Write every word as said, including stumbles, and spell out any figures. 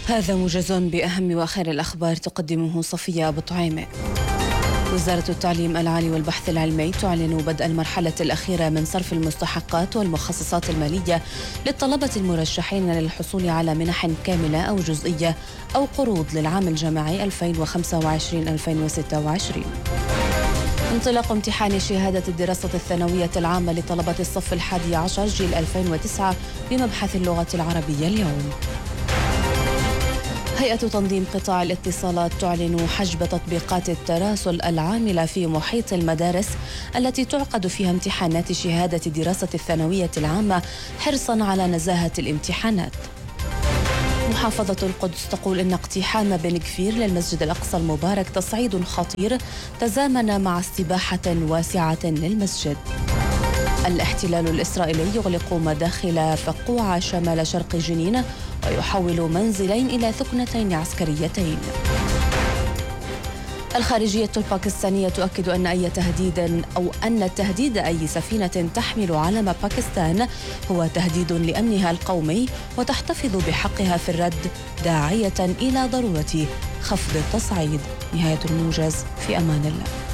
هذا موجز بأهم وآخر الأخبار تقدمه صفية أبو طعيمة. وزارة التعليم العالي والبحث العلمي تعلن بدء المرحلة الأخيرة من صرف المستحقات والمخصصات المالية للطلبة المرشحين للحصول على منح كاملة أو جزئية أو قروض للعام الجامعي ألفين وخمسة وعشرين ألفين وستة وعشرين. انطلاق امتحان شهادة الدراسة الثانوية العامة لطلبة الصف الحادي عشر جيل ألفين وتسعة بمبحث اللغة العربية اليوم. هيئة تنظيم قطاع الاتصالات تعلن حجب تطبيقات التراسل العاملة في محيط المدارس التي تعقد فيها امتحانات شهادة دراسة الثانوية العامة حرصاً على نزاهة الامتحانات. محافظة القدس تقول إن اقتحام بن كفير للمسجد الأقصى المبارك تصعيد خطير تزامن مع استباحة واسعة للمسجد. الاحتلال الإسرائيلي يغلق مداخل فقوعة شمال شرق جنين ويحول منزلين إلى ثكنتين عسكريتين. الخارجية الباكستانية تؤكد أن أي تهديد أو أن تهديد أي سفينة تحمل علم باكستان هو تهديد لأمنها القومي وتحتفظ بحقها في الرد، داعية إلى ضرورة خفض التصعيد. نهاية الموجز، في أمان الله.